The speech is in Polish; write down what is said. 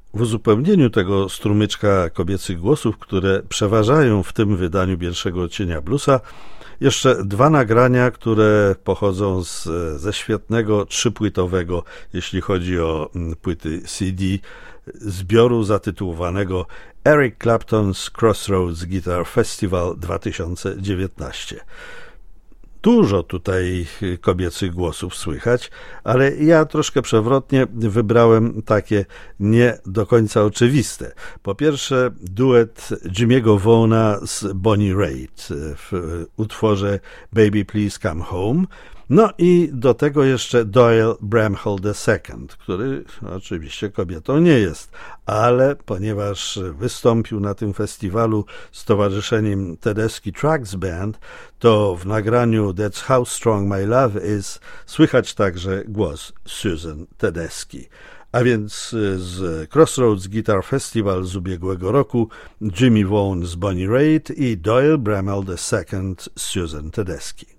W uzupełnieniu tego strumyczka kobiecych głosów, które przeważają w tym wydaniu pierwszego odcienia bluesa, jeszcze dwa nagrania, które pochodzą ze świetnego trzypłytowego, jeśli chodzi o płyty CD, zbioru zatytułowanego Eric Clapton's Crossroads Guitar Festival 2019. Dużo tutaj kobiecych głosów słychać, ale ja troszkę przewrotnie wybrałem takie nie do końca oczywiste. Po pierwsze duet Jimmy'ego Vaughana z Bonnie Raitt w utworze Baby Please Come Home. No i do tego jeszcze Doyle Bramhall II, który oczywiście kobietą nie jest, ale ponieważ wystąpił na tym festiwalu z towarzyszeniem Tedeschi Trucks Band, to w nagraniu That's How Strong My Love Is słychać także głos Susan Tedeschi. A więc z Crossroads Guitar Festival z ubiegłego roku Jimmy Vaughan z Bonnie Raitt i Doyle Bramhall II Susan Tedeschi.